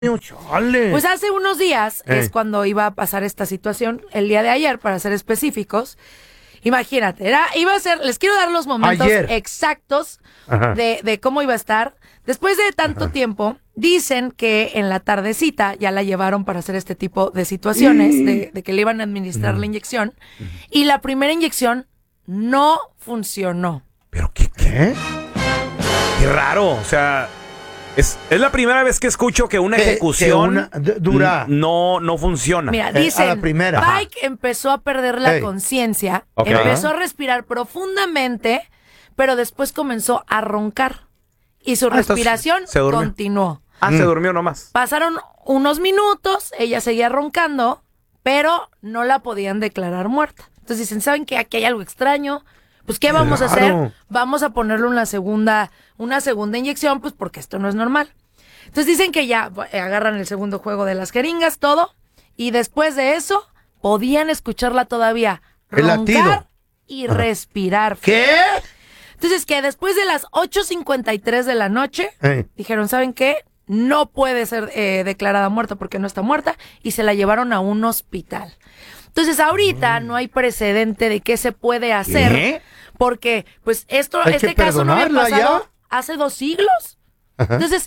Chale. Pues hace unos días es cuando iba a pasar esta situación, el día de ayer, para ser específicos. Imagínate, iba a ser, les quiero dar los momentos exactos de cómo iba a estar. Después de tanto tiempo, dicen que en la tardecita ya la llevaron para hacer este tipo de situaciones, de que le iban a administrar la inyección, y la primera inyección no funcionó. ¿Pero qué? Qué raro, o sea... Es la primera vez que escucho que una ejecución dura no funciona. Mira, dicen, a la primera. Mike empezó a perder la conciencia, empezó a respirar profundamente, pero después comenzó a roncar y su respiración continuó. Se durmió nomás. Pasaron unos minutos, ella seguía roncando, pero no la podían declarar muerta. Entonces dicen, ¿saben qué? Aquí hay algo extraño. Pues, ¿qué vamos a hacer? Vamos a ponerle una segunda inyección, pues, porque esto no es normal. Entonces dicen que ya agarran el segundo juego de las jeringas, todo, y después de eso, podían escucharla todavía roncar y respirar. ¿Qué? Entonces, que después de las 8:53 de la noche, dijeron, ¿saben qué? No puede ser declarada muerta porque no está muerta, y se la llevaron a un hospital. Entonces, ahorita no hay precedente de qué se puede hacer, porque, pues, este caso no había pasado hace 2 siglos. Entonces,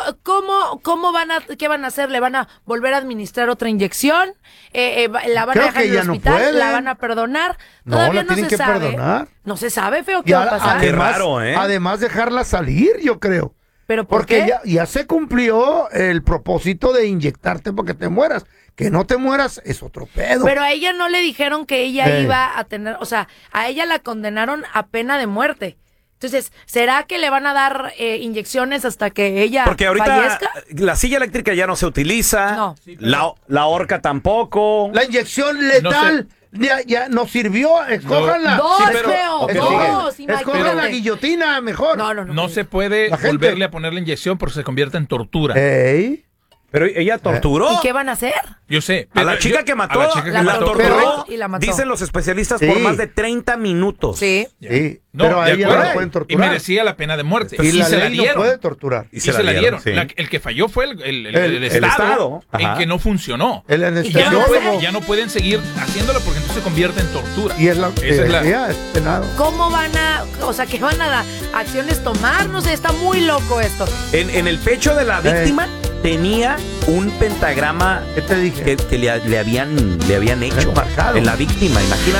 ¿qué van a hacer? ¿Le van a volver a administrar otra inyección? ¿La van a dejar en el hospital? ¿La van a perdonar? Todavía no se sabe. Perdonar. No se sabe, feo, qué va a pasar. Qué raro, Además, dejarla salir, yo creo. ¿Pero por qué? Porque ya se cumplió el propósito de inyectarte para que te mueras. Que no te mueras es otro pedo. Pero a ella no le dijeron que ella iba a tener, o sea, a ella la condenaron a pena de muerte. Entonces, ¿será que le van a dar inyecciones hasta que ella Porque ahorita fallezca? La silla eléctrica ya no se utiliza. No. La horca tampoco. La inyección letal ya no sirvió. Escójanla. Dos, escojan la guillotina mejor. No se puede volverle a poner la inyección porque se convierte en tortura. Pero ella torturó. ¿Y qué van a hacer? Yo sé. A la chica que mató, la torturó, y la mató. dicen los especialistas, por más de 30 minutos. Sí. Pero a ella no la pueden torturar. Y merecía la pena de muerte. Y la se la ley dieron. no puede torturar. Y se la dieron. El que falló fue el Estado en que no funcionó. El anestesiólogo. Ya no pueden seguir haciéndolo porque entonces se convierte en tortura. Y es penado. ¿Cómo van qué van a acciones tomar? No sé, está muy loco esto. En el pecho de la víctima tenía un pentagrama ¿Qué te dije? que le habían hecho marcado en la víctima, imagínate.